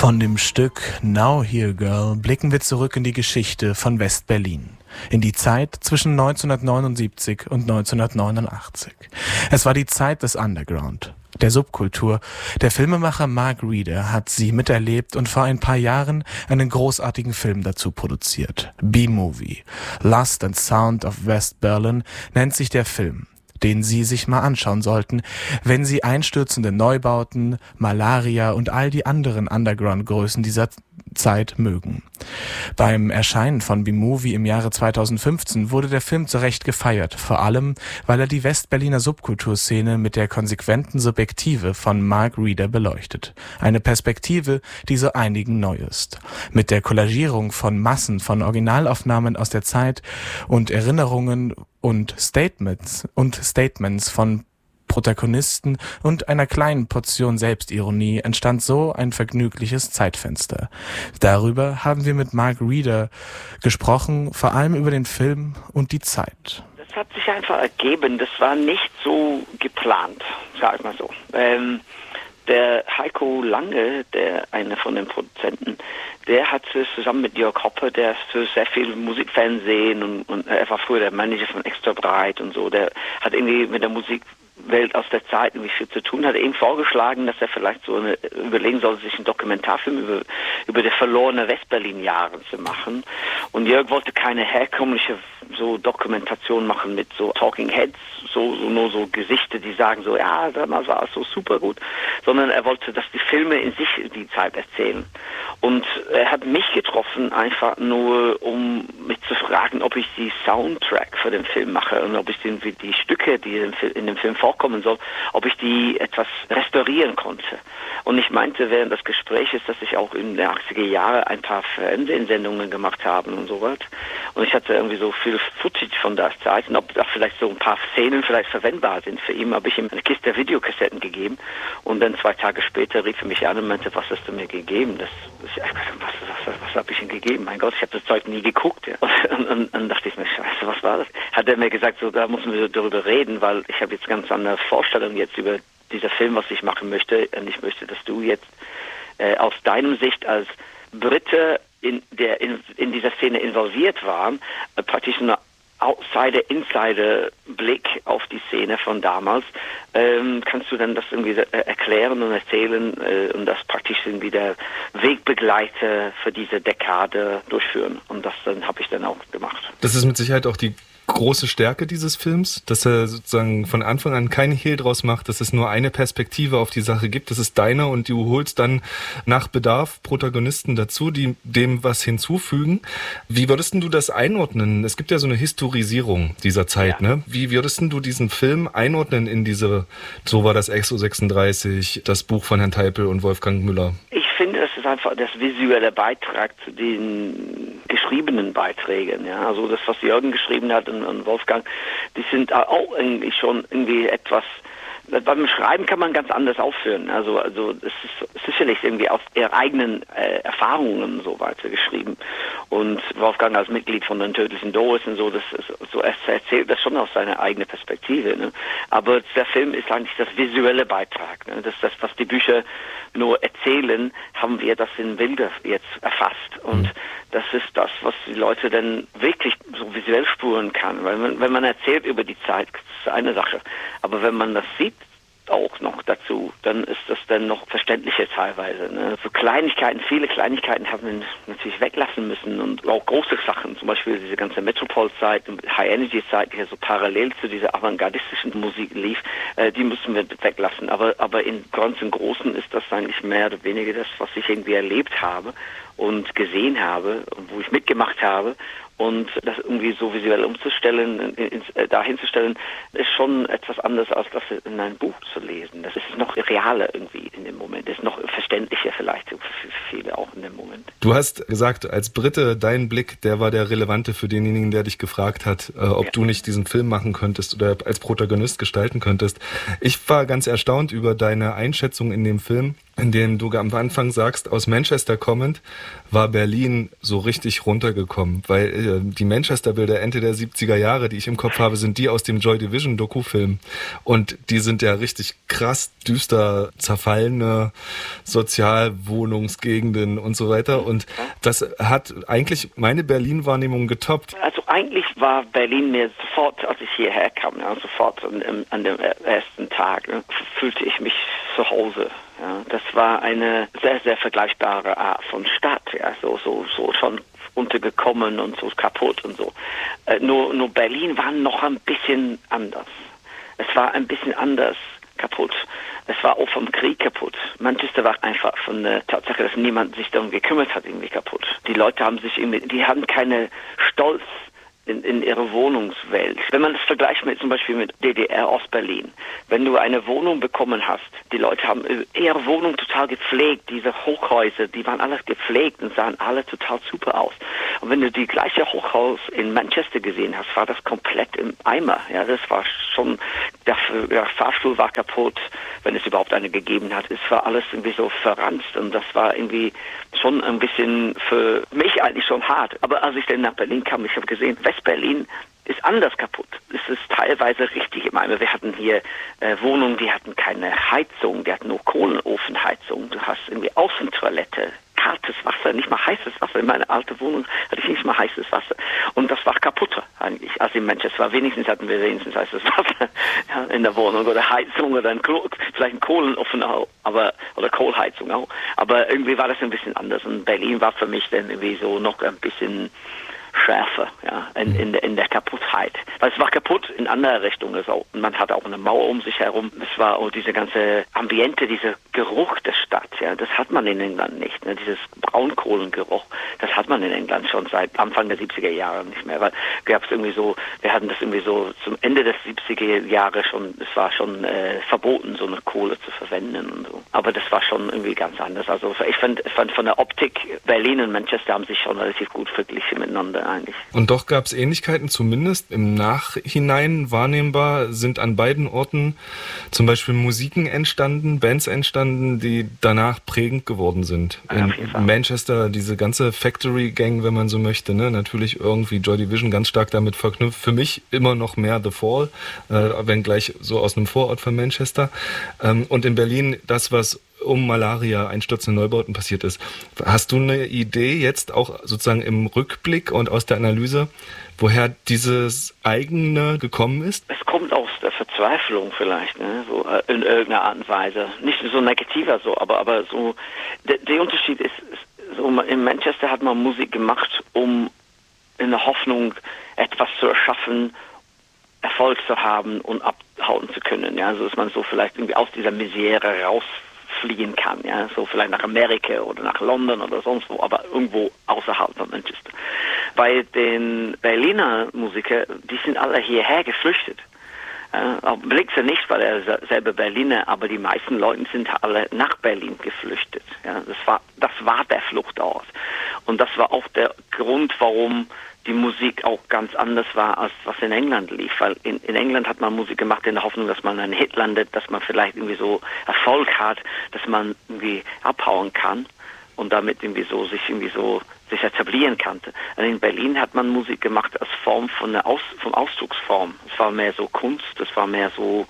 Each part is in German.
Von dem Stück Now Here Girl blicken wir zurück in die Geschichte von West-Berlin. In die Zeit zwischen 1979 und 1989. Es war die Zeit des Underground, der Subkultur. Der Filmemacher Mark Reeder hat sie miterlebt und vor ein paar Jahren einen großartigen Film dazu produziert. B-Movie. Lust and Sound of West Berlin nennt sich der Film, den Sie sich mal anschauen sollten, wenn Sie einstürzende Neubauten, Malaria und all die anderen Underground-Größen dieser Zeit mögen. Beim Erscheinen von B-Movie im Jahre 2015 wurde der Film zu Recht gefeiert, vor allem, weil er die Westberliner Subkulturszene mit der konsequenten Subjektive von Mark Reeder beleuchtet. Eine Perspektive, die so einigen neu ist. Mit der Collagierung von Massen von Originalaufnahmen aus der Zeit und Erinnerungen und Statements von Protagonisten und einer kleinen Portion Selbstironie entstand so ein vergnügliches Zeitfenster. Darüber haben wir mit Mark Reeder gesprochen, vor allem über den Film und die Zeit. Das hat sich einfach ergeben, das war nicht so geplant, sag ich mal so. Der Heiko Lange, einer von den Produzenten, der hat zusammen mit Jörg Hoppe, der ist für sehr viel Musikfernsehen und er war früher der Manager von Extra Breit und so, der hat irgendwie mit der Musikwelt aus der Zeit irgendwie viel zu tun, hat ihm vorgeschlagen, dass er vielleicht überlegen soll, sich einen Dokumentarfilm über die verlorene Westberlin-Jahre zu machen. Und Jörg wollte keine herkömmliche so Dokumentation machen mit so Talking Heads, nur so Gesichter, die sagen so, ja, damals war es so super gut, sondern er wollte, dass die Filme in sich die Zeit erzählen. Und er hat mich getroffen, einfach nur, um mich zu fragen, ob ich die Soundtrack für den Film mache und ob ich die Stücke, die in dem Film vorkommen soll, ob ich die etwas restaurieren konnte. Und ich meinte während des Gesprächs, dass ich auch in den 80er Jahren ein paar Fernsehsendungen gemacht habe und so was. Und ich hatte irgendwie so viel Footage von der Zeit und ob da vielleicht so ein paar Szenen vielleicht verwendbar sind für ihn, habe ich ihm eine Kiste Videokassetten gegeben und dann 2 Tage später rief er mich an und meinte, was hast du mir gegeben? Was habe ich ihm gegeben? Mein Gott, ich habe das Zeug nie geguckt. Ja. Und dann dachte ich mir, scheiße, was war das? Hat er mir gesagt, so, da müssen wir darüber reden, weil ich habe jetzt ganz andere Vorstellungen jetzt über dieser Film, was ich machen möchte. Und ich möchte, dass du jetzt aus deinem Sicht als Brite, der in dieser Szene involviert war, praktisch eine Outsider-Insider-Blick auf die Szene von damals. Kannst du dann das irgendwie erklären und erzählen und das praktisch irgendwie der Wegbegleiter für diese Dekade durchführen? Und das habe ich dann auch gemacht. Das ist mit Sicherheit auch die große Stärke dieses Films, dass er sozusagen von Anfang an keinen Hehl draus macht, dass es nur eine Perspektive auf die Sache gibt, das ist deine und du holst dann nach Bedarf Protagonisten dazu, die dem was hinzufügen. Wie würdest du das einordnen? Es gibt ja so eine Historisierung dieser Zeit, ja. Ne? Wie würdest du diesen Film einordnen in diese, so war das Exo 36, das Buch von Herrn Teipel und Wolfgang Müller? Ich finde, das ist einfach das visuelle Beitrag zu den geschriebenen Beiträgen. Ja? Also das, was Jürgen geschrieben hat und Wolfgang, die sind auch irgendwie schon irgendwie etwas. Beim Schreiben kann man ganz anders aufführen. Also es ist sicherlich irgendwie auf ihre eigenen Erfahrungen so weiter geschrieben. Und Wolfgang als Mitglied von den Tödlichen Doris und so, er erzählt das schon aus seiner eigenen Perspektive. Ne? Aber der Film ist eigentlich das visuelle Beitrag. Ne? Das, was die Bücher nur erzählen, haben wir das in Bilder jetzt erfasst. Und das ist das, was die Leute dann wirklich so visuell spüren kann. Weil wenn man erzählt über die Zeit, das ist eine Sache. Aber wenn man das sieht, auch noch dazu, dann ist das dann noch verständlicher teilweise. Ne? So Kleinigkeiten, viele Kleinigkeiten haben wir natürlich weglassen müssen und auch große Sachen, zum Beispiel diese ganze Metropol-Zeit und High-Energy-Zeit, die ja so parallel zu dieser avantgardistischen Musik lief, die müssen wir weglassen. Aber im Ganzen Großen ist das eigentlich mehr oder weniger das, was ich irgendwie erlebt habe und gesehen habe und wo ich mitgemacht habe. Und das irgendwie so visuell umzustellen, dahinzustellen, ist schon etwas anderes, als das in einem Buch zu lesen. Das ist noch realer irgendwie in dem Moment. Das ist noch verständlicher vielleicht für viele auch in dem Moment. Du hast gesagt, als Brite, dein Blick, der war der relevante für denjenigen, der dich gefragt hat, ob du nicht diesen Film machen könntest oder als Protagonist gestalten könntest. Ich war ganz erstaunt über deine Einschätzung in dem Film, in dem du am Anfang sagst, aus Manchester kommend war Berlin so richtig runtergekommen, weil die Manchester-Bilder Ende der 70er Jahre, die ich im Kopf habe, sind die aus dem Joy Division Dokufilm und die sind ja richtig krass, düster, zerfallene, Sozialwohnungsgegenden und so weiter. Und das hat eigentlich meine Berlin-Wahrnehmung getoppt. Also eigentlich war Berlin mir sofort, als ich hierher kam, ja, sofort an dem ersten Tag, fühlte ich mich zu Hause. Ja. Das war eine sehr, sehr vergleichbare Art von Stadt, ja, so schon untergekommen und so kaputt und so. Nur Berlin war noch ein bisschen anders. Es war ein bisschen anders kaputt. Es war auch vom Krieg kaputt. Manchester war einfach von der Tatsache, dass niemand sich darum gekümmert hat, irgendwie kaputt. Die Leute die hatten keine Stolz in ihrer Wohnungswelt. Wenn man das vergleicht zum Beispiel mit DDR Ostberlin, wenn du eine Wohnung bekommen hast, die Leute haben ihre Wohnung total gepflegt, diese Hochhäuser, die waren alle gepflegt und sahen alle total super aus. Und wenn du die gleiche Hochhaus in Manchester gesehen hast, war das komplett im Eimer. Ja, das war schon, der Fahrstuhl war kaputt, wenn es überhaupt eine gegeben hat. Es war alles irgendwie so verranzt und das war irgendwie schon ein bisschen für mich eigentlich schon hart. Aber als ich dann nach Berlin kam, ich habe gesehen, Westberlin ist anders kaputt. Es ist teilweise richtig im Eimer. Wir hatten hier Wohnungen, die hatten keine Heizung, die hatten nur Kohlenofenheizung. Du hast irgendwie Außentoilette, kaltes Wasser, nicht mal heißes Wasser. In meiner alten Wohnung hatte ich nicht mal heißes Wasser. Und das war kaputter eigentlich. Also in Manchester wenigstens hatten wir heißes Wasser in der Wohnung oder Heizung oder vielleicht ein Kohlenofen auch, oder Kohlheizung auch. Aber irgendwie war das ein bisschen anders. Und Berlin war für mich dann irgendwie so noch ein bisschen schärfer, ja, in der Kaputtheit. Weil es war kaputt in andere Richtungen. Und man hatte auch eine Mauer um sich herum. Es war auch diese ganze Ambiente, dieser Geruch der Stadt, ja, das hat man in England nicht. Ne? Dieses Braunkohlengeruch, das hat man in England schon seit Anfang der 70er Jahre nicht mehr. Weil wir hatten das irgendwie so zum Ende des 70er Jahre schon, es war schon verboten, so eine Kohle zu verwenden und so. Aber das war schon irgendwie ganz anders. Also ich fand von der Optik, Berlin und Manchester haben sich schon relativ gut verglichen miteinander eigentlich. Und doch gab es Ähnlichkeiten, zumindest im Nachhinein wahrnehmbar, sind an beiden Orten zum Beispiel Musiken entstanden, Bands entstanden, die danach prägend geworden sind. In Manchester diese ganze Factory Gang, wenn man so möchte, ne? Natürlich irgendwie Joy Division ganz stark damit verknüpft. Für mich immer noch mehr The Fall, wenngleich so aus einem Vorort von Manchester. Und in Berlin das, was um Malaria, einstürzende Neubauten passiert ist. Hast du eine Idee jetzt auch sozusagen im Rückblick und aus der Analyse, woher dieses eigene gekommen ist? Es kommt aus der Verzweiflung vielleicht, ne? So in irgendeiner Art und Weise. Nicht so negativer so, aber so der Unterschied ist so, in Manchester hat man Musik gemacht, um in der Hoffnung etwas zu erschaffen, Erfolg zu haben und abhauen zu können. Ja, so dass man so vielleicht irgendwie aus dieser Misere rausfliehen kann, ja, so vielleicht nach Amerika oder nach London oder sonst wo, aber irgendwo außerhalb von Manchester. Bei den Berliner Musikern, die sind alle hierher geflüchtet. Blixer nicht, weil er selber Berliner, aber die meisten Leute sind alle nach Berlin geflüchtet. Ja, das war der Fluchtort. Und das war auch der Grund, warum die Musik auch ganz anders war, als was in England lief. Weil in England hat man Musik gemacht in der Hoffnung, dass man einen Hit landet, dass man vielleicht irgendwie so Erfolg hat, dass man irgendwie abhauen kann und damit sich etablieren kann. Und in Berlin hat man Musik gemacht als Form von Ausdrucksform. Es war mehr so Kunst, es war mehr so,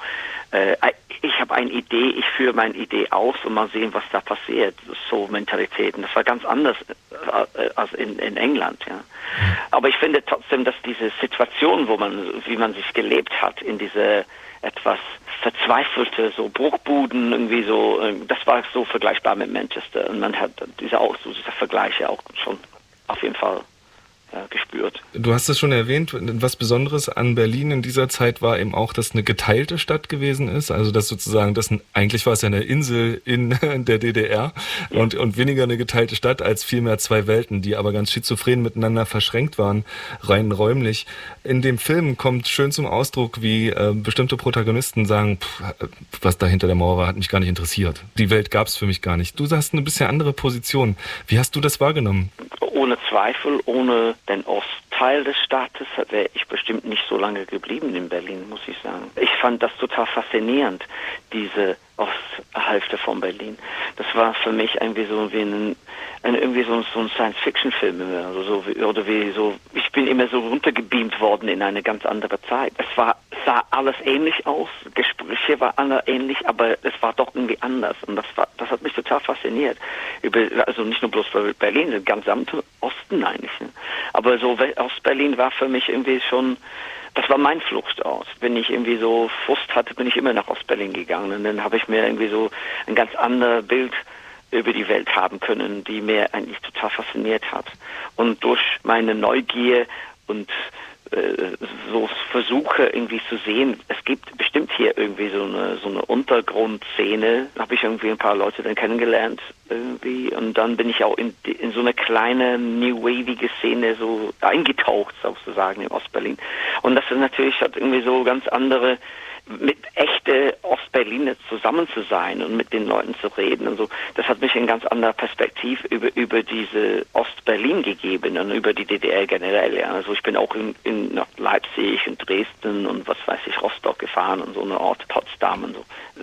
ich habe eine Idee, ich führe meine Idee aus und mal sehen, was da passiert. So Mentalitäten. Das war ganz anders als in England, ja. Aber ich finde trotzdem, dass diese Situation, wie man sich gelebt hat, in diese etwas verzweifelte, so Bruchbuden, irgendwie so, das war so vergleichbar mit Manchester. Und man hat diese Vergleiche auch schon auf jeden Fall gespürt. Du hast es schon erwähnt, was Besonderes an Berlin in dieser Zeit war eben auch, dass eine geteilte Stadt gewesen ist, also dass sozusagen, eigentlich war es ja eine Insel in der DDR und weniger eine geteilte Stadt als vielmehr zwei Welten, die aber ganz schizophren miteinander verschränkt waren, rein räumlich. In dem Film kommt schön zum Ausdruck, wie bestimmte Protagonisten sagen, was da hinter der Mauer war, hat mich gar nicht interessiert. Die Welt gab es für mich gar nicht. Du hast eine bisschen andere Position. Wie hast du das wahrgenommen? Ohne Zweifel, ohne den Ostteil des Staates wäre ich bestimmt nicht so lange geblieben in Berlin, muss ich sagen. Ich fand das total faszinierend, diese Osthälfte von Berlin. Das war für mich irgendwie so wie ein Science-Fiction-Film. Also ich bin immer so runtergebeamt worden in eine ganz andere Zeit. Es war sah alles ähnlich aus, Gespräche waren alle ähnlich, aber es war doch irgendwie anders. Und das hat mich total fasziniert. Also nicht nur bloß für Berlin, den gesamten Osten eigentlich. Ne? Aber so Ostberlin war für mich irgendwie schon, das war mein Fluchtort. Wenn ich irgendwie so Frust hatte, bin ich immer nach Ostberlin gegangen. Und dann habe ich mir irgendwie so ein ganz anderes Bild über die Welt haben können, die mir eigentlich total fasziniert hat. Und durch meine Neugier und so Versuche irgendwie zu sehen, es gibt bestimmt hier irgendwie so eine Untergrundszene, habe ich irgendwie ein paar Leute dann kennengelernt irgendwie und dann bin ich auch in so eine kleine New Wavige Szene so eingetaucht sozusagen in Ostberlin und das ist natürlich hat irgendwie so ganz andere mit echte Ostberliner zusammen zu sein und mit den Leuten zu reden und so, das hat mich in ganz anderer Perspektive über diese Ostberlin gegeben und über die DDR generell. Ja. Also ich bin auch nach Leipzig und Dresden und was weiß ich, Rostock gefahren und so eine Ort, Potsdam und so.